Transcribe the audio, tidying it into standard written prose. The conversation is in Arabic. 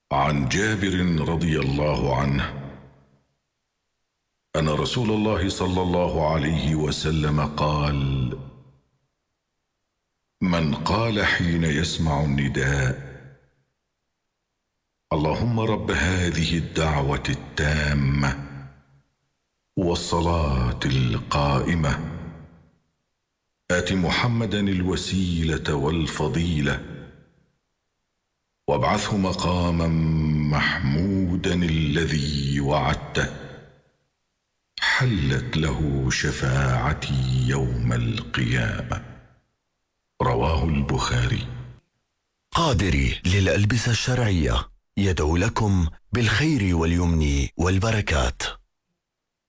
عن جابر رضي الله عنه أن رسول الله صلى الله عليه وسلم قال: من قال حين يسمع النداء: اللهم رب هذه الدعوة التامة والصلاة القائمة، آت محمدا الوسيلة والفضيلة وابعثه مقاما محمودا الذي وعدته، حلت له شفاعتي يوم القيامة. رواه البخاري. قادري للألبسة الشرعية يدعو لكم بالخير واليمن والبركات.